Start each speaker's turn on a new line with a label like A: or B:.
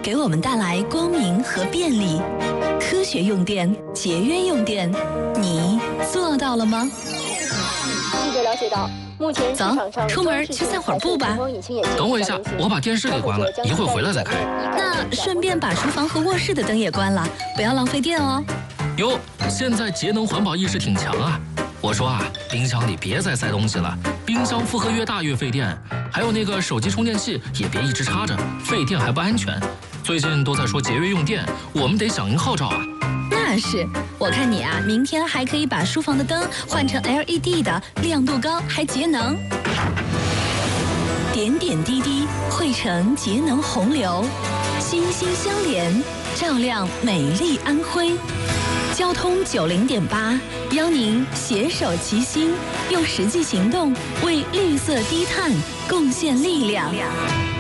A: 给我们带来光明和便利。科学用电，节约用电，你做到了吗？
B: 记者了解到，目前市场上
A: 走，出门去散会儿步吧。
C: 等我一下，我把电视给关了，一会儿回来再开。
A: 那顺便把厨房和卧室的灯也关了，不要浪费电哦。
C: 哟，现在节能环保意识挺强啊。我说啊，冰箱里别再塞东西了，冰箱负荷越大越费电。还有那个手机充电器也别一直插着，费电还不安全。最近都在说节约用电，我们得响应号召啊。
A: 那是，我看你啊，明天还可以把书房的灯换成 LED 的，亮度高还节能。点点滴滴汇成节能洪流，心心相连，照亮美丽安徽。交通90.8，邀您携手齐心，用实际行动为绿色低碳贡献力量。